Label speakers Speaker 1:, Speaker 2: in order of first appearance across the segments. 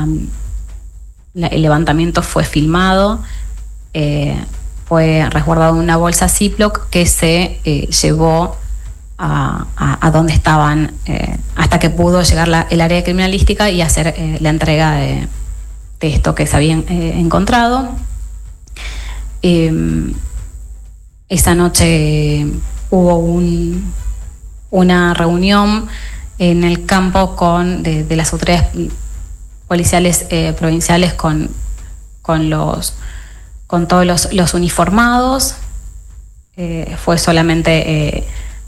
Speaker 1: el levantamiento fue filmado, fue resguardado en una bolsa Ziploc que se llevó a donde estaban hasta que pudo llegar el área criminalística y hacer la entrega de esto que se habían encontrado. Esa noche hubo una reunión en el campo de las autoridades policiales provinciales con todos los uniformados. Fue solamente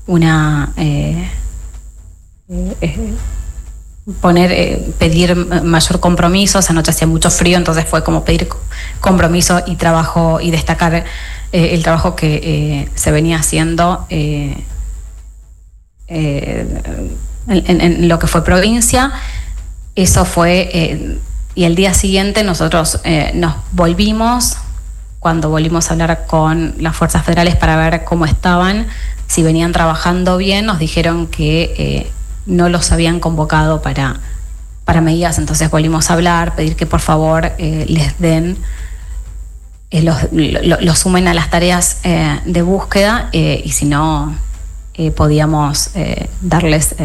Speaker 1: pedir mayor compromiso. Esa noche hacía mucho frío, entonces fue como pedir compromiso y trabajo y destacar el trabajo que se venía haciendo en lo que fue provincia. Eso fue, y el día siguiente nosotros nos volvimos, cuando volvimos a hablar con las fuerzas federales para ver cómo estaban, si venían trabajando bien, nos dijeron que no los habían convocado para medidas. Entonces volvimos a hablar, pedir que por favor les den, los sumen a las tareas de búsqueda, y si no, podíamos darles,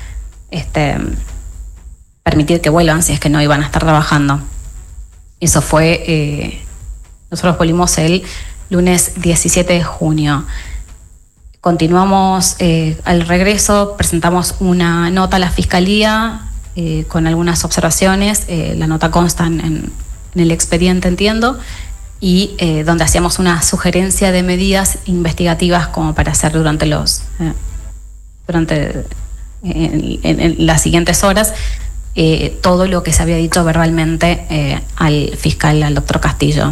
Speaker 1: permitir que vuelvan si es que no iban a estar trabajando. Eso fue, nosotros volvimos el lunes 17 de junio. Continuamos al regreso, presentamos una nota a la Fiscalía con algunas observaciones. La nota consta en el expediente, entiendo, y donde hacíamos una sugerencia de medidas investigativas como para hacer durante en las siguientes horas, todo lo que se había dicho verbalmente al fiscal, al doctor Castillo.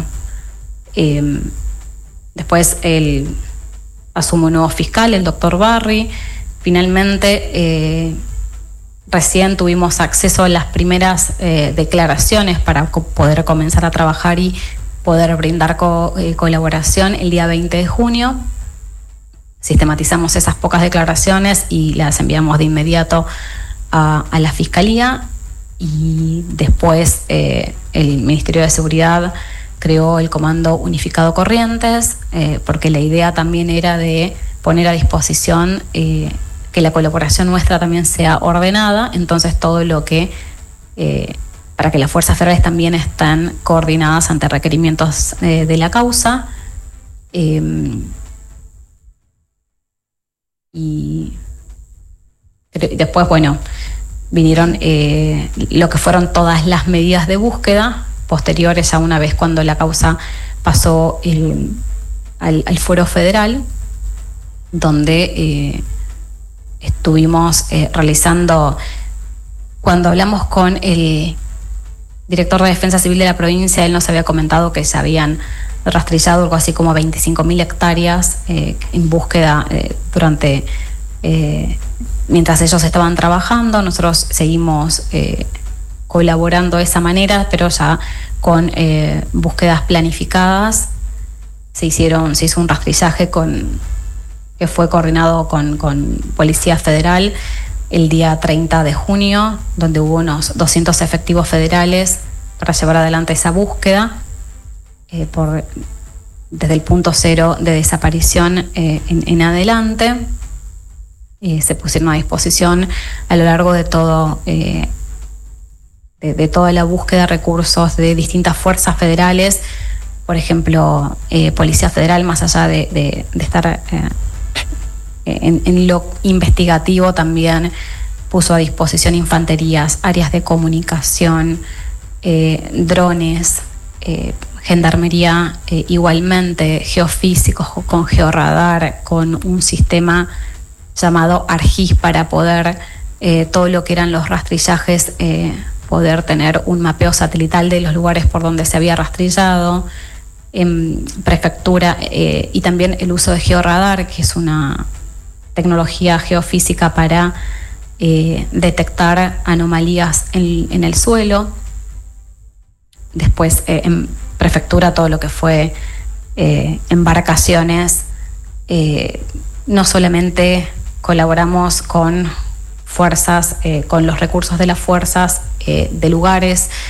Speaker 1: Después asume un nuevo fiscal, el doctor Barry. Finalmente, recién tuvimos acceso a las primeras declaraciones para poder comenzar a trabajar y poder brindar colaboración el día 20 de junio. Sistematizamos esas pocas declaraciones y las enviamos de inmediato a la Fiscalía, y después el Ministerio de Seguridad creó el Comando Unificado Corrientes, porque la idea también era de poner a disposición que la colaboración nuestra también sea ordenada. Entonces todo lo que, para que las fuerzas federales también están coordinadas ante requerimientos de la causa. Y después, bueno, vinieron lo que fueron todas las medidas de búsqueda posteriores a una vez cuando la causa pasó al fuero federal, donde estuvimos realizando, cuando hablamos con el director de Defensa Civil de la provincia, él nos había comentado que se habían rastrillado algo así como 25.000 hectáreas en búsqueda mientras ellos estaban trabajando. Nosotros seguimos colaborando de esa manera, pero ya con búsquedas planificadas. Se hizo un rastrillaje que fue coordinado con Policía Federal el día 30 de junio, donde hubo unos 200 efectivos federales para llevar adelante esa búsqueda desde el punto cero de desaparición en adelante. Se pusieron a disposición a lo largo de todo de toda la búsqueda de recursos de distintas fuerzas federales. Por ejemplo, Policía Federal, más allá de estar en lo investigativo, también puso a disposición infanterías, áreas de comunicación, drones, gendarmería, igualmente geofísicos con georradar, con un sistema llamado ARGIS para poder todo lo que eran los rastrillajes, poder tener un mapeo satelital de los lugares por donde se había rastrillado, prefectura, y también el uso de georradar, que es una tecnología geofísica para detectar anomalías en el suelo. Después en prefectura todo lo que fue embarcaciones. No solamente colaboramos con fuerzas, con los recursos de las fuerzas de lugares